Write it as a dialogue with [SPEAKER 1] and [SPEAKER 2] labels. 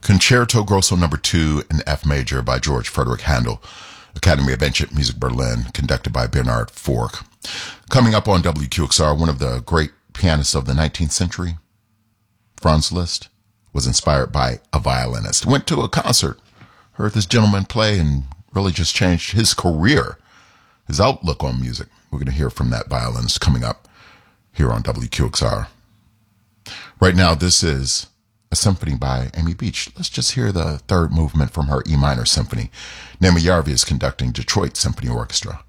[SPEAKER 1] Concerto Grosso Number 2 in F Major by George Frederick Handel, Academy of Ancient Music Berlin, conducted by Bernard Fork. Coming up on WQXR, one of the great pianists of the 19th century, Franz Liszt, was inspired by a violinist. Went to a concert, heard this gentleman play, and really just changed his career, his outlook on music. We're going to hear from that violinist coming up here on WQXR. Right now, this is a symphony by Amy Beach. Let's just hear the third movement from her E minor symphony. Nema Yarvi is conducting Detroit Symphony Orchestra.